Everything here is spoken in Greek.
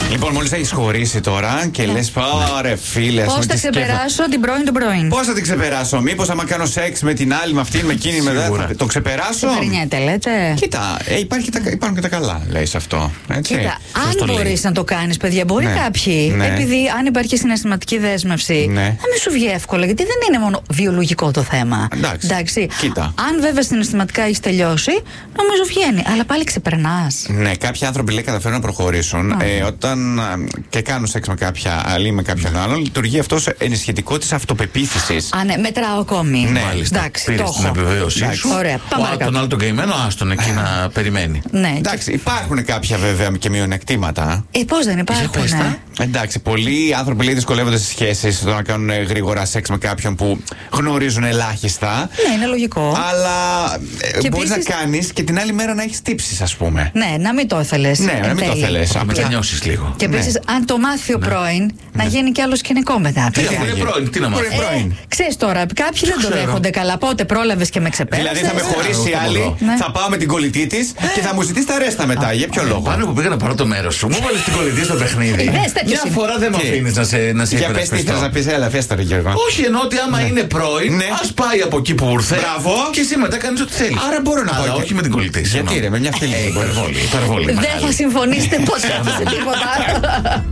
Λοιπόν, μόλις έχεις χωρίσει τώρα και λες πάρε φίλε. Πώς θα ξεπεράσω την πρώην του πρώην. Πώς θα την ξεπεράσω, μήπως άμα κάνω σεξ με την άλλη, με αυτήν, με εκείνη, με θα το ξεπεράσω. Φερνιέται, λέτε. Κοίτα, υπάρχουν και τα καλά, λέει αυτό. Έτσι. Κοίτα, αν μπορείς να το κάνεις, παιδιά, μπορεί κάποιοι, επειδή αν υπάρχει συναισθηματική δέσμευση, να μην σου βγει εύκολα, γιατί δεν είναι μόνο βιολογικό το θέμα. Εντάξει. Κοίτα. Αν βέβαια συναισθηματικά έχει τελειώσει, νομίζω βγαίνει. Αλλά πάλι ξεπερνάς. Ναι, κάποιοι άνθρωποι λέει καταφέρουν να προχωρήσουν όταν και κάνουν σεξ με κάποια άλλη ή με κάποιον άλλον, λειτουργεί αυτό ενισχυτικό της αυτοπεποίθησης. Ναι, μετράω ακόμη. Ναι, εντάξει, πήρες την επιβεβαίωσή σου. Ωραία, πάμε τον άλλο τον καημένο, άστον εκεί να περιμένει. Ναι. Εντάξει, υπάρχουν κάποια βέβαια και μειονεκτήματα. Πώς δεν υπάρχουν. Εντάξει, πολλοί άνθρωποι λέει δυσκολεύονται στις σχέσεις στο να κάνουν γρήγορα σεξ με κάποιον που γνωρίζουν ελάχιστα. Ναι, είναι λογικό. Αλλά μπορείς επίσης να κάνεις και την άλλη μέρα να έχεις τύψεις, ας πούμε. Ναι, να μην το ήθελες. Ναι, να μην το ήθελες. Να μετανιώσεις λίγο. Και επίσης, αν το μάθει ο πρώην, να γίνει κι άλλο σκηνικό μετά. Τι πρώην, τι να μάθει. Ξέρεις τώρα, κάποιοι δεν το δέχονται καλά. Πότε πρόλαβες και με ξεπέρασες. Δηλαδή θα με χωρίσει άλλη, θα πάω με την κολλητή της και θα μου ζητήσει τα ρέστα μετά. Για ποιο λόγο. Πάνω που πήγα να πάρω το μέρος σου, μου βάλεις την κολλητή στο παιχνίδι. Μια φορά δεν με αφήνεις να σε υπερασπιστώ. Για πες τι ήθελες να πεις, έλα, φες τώρα, Γιώργο. Όχι, εννοώ ότι άμα είναι πρώην, ας πάει από εκεί που ήρθε. Μπράβο. Και εσύ μετά κάνεις ό,τι θέλεις. Άρα μπορώ να πάω. Όχι με την κολλητή. Γιατί ρε, με μια φίλη. Υπερβολή. Δεν θα συμφωνήσετε ποτέ σε τίποτα.